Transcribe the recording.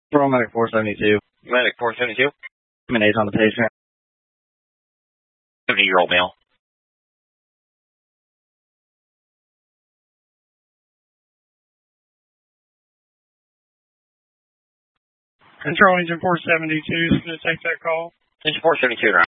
Control Medic 472. Medic 472. Minutes on the patient. 70-year-old male. Control Engine 472 is going to take that call. Engine 472,